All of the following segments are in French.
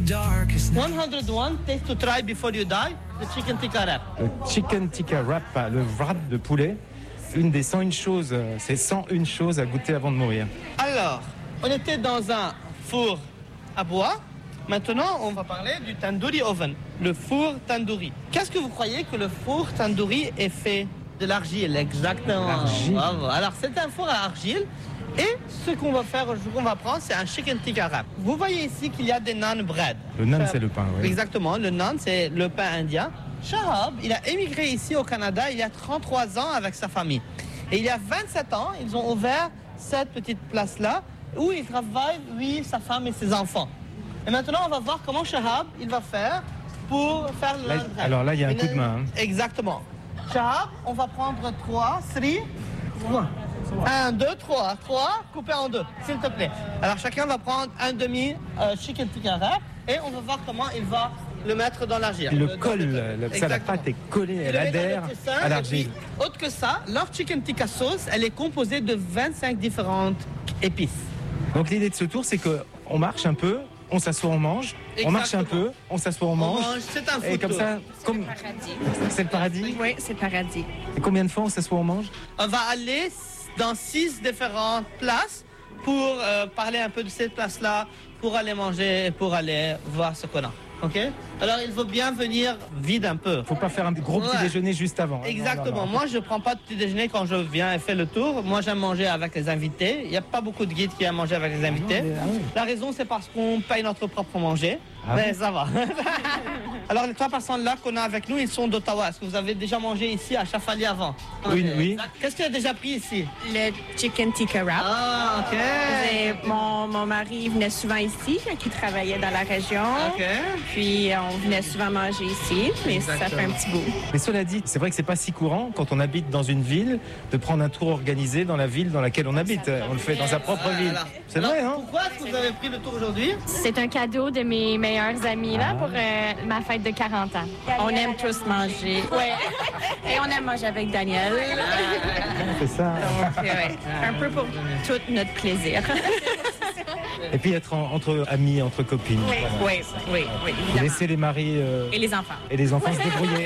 101 taste to try before you die, the chicken tikka wrap. Le chicken tikka wrap, le wrap de poulet, une des 101 choses, c'est 101 choses à goûter avant de mourir. Alors, on était dans un four à bois. Maintenant, on va parler du tandoori oven, le four tandoori. Qu'est-ce que vous croyez que le four tandoori est fait? De l'argile, exactement. L'argile. Bravo. Alors, c'est un four à argile. Et ce qu'on va faire, ce qu'on va prendre, c'est un chicken tikka wrap. Vous voyez ici qu'il y a des naan bread. Le naan, c'est le pain, oui. Exactement, le naan, c'est le pain indien. Shahab, il a émigré ici au Canada il y a 33 ans avec sa famille. Et il y a 27 ans, ils ont ouvert cette petite place-là où il travaille, lui, sa femme et ses enfants. Et maintenant, on va voir comment Shahab, il va faire pour faire le naan bread. Alors là, il y a un coup de main. Exactement. Shahab, on va prendre 3. 1, 2, 3. 3, coupé en 2, s'il te plaît. Alors chacun va prendre un demi chicken tikka wrap et on va voir comment il va le mettre dans l'argile. Il le colle, la pâte est collée, elle adhère à l'argile. Autre que ça, leur chicken tikka sauce, elle est composée de 25 différentes épices. Donc l'idée de ce tour, c'est qu'on marche un peu, on s'assoit, on mange. Exactement. On marche un peu, on s'assoit, on mange. C'est un Et food comme tour. ça, comme... C'est le paradis. Oui, c'est le paradis. Et combien de fois on s'assoit, on mange? On va aller dans 6 différentes places pour parler un peu de cette place-là, pour aller manger et pour aller voir ce qu'on a. Ok? Alors il faut bien venir vide un peu. Faut pas faire un gros petit déjeuner juste avant. Hein. Exactement. Non. Moi, je prends pas de petit déjeuner quand je viens et fais le tour. Moi, j'aime manger avec les invités. Il n'y a pas beaucoup de guides qui aiment manger avec les invités. Oui. La raison, c'est parce qu'on paye notre propre manger. Ah Mais oui. ça va. Alors, les 3 personnes là qu'on a avec nous, ils sont d'Ottawa. Est-ce que vous avez déjà mangé ici à Chafali avant? Oui. Qu'est-ce que tu as déjà pris ici? Le chicken tikka wrap. Ah, ok. Et mon mari venait souvent ici, qui travaillait dans la région. Ok. Puis on venait souvent manger ici, mais ça fait un petit bout. Mais cela dit, c'est vrai que c'est pas si courant quand on habite dans une ville de prendre un tour organisé dans la ville dans laquelle on habite. On le fait dans sa propre ville. C'est vrai, hein? Pourquoi est-ce que vous avez pris le tour aujourd'hui? C'est un cadeau de mes meilleurs amis là, pour ma fête de 40 ans. On aime tous manger. Ouais. Et on aime manger avec Daniel. C'est ça. Donc, ouais, un peu pour tout notre plaisir. Et puis être entre amis, entre copines. Oui, évidemment. Laisser les maris Et les enfants. et les enfants se débrouiller.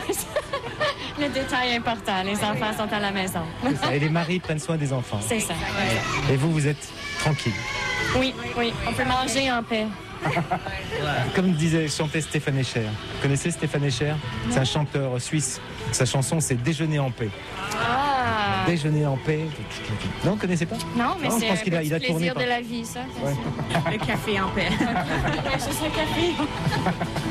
Le détail important, les enfants sont à la maison. C'est ça. Et les maris prennent soin des enfants. C'est ça. Et vous êtes tranquille. Oui, on peut manger en paix. Comme chantait Stéphane Echer. Vous connaissez Stéphane Echer? C'est un chanteur suisse. Sa chanson, c'est Déjeuner en paix. Ah! Déjeuner en paix. Non, vous ne connaissez pas? Non, mais Non, je c'est pense un qu'il a petit tourné plaisir par- de la vie, ça. Ouais. Le café en paix. C'est juste le café.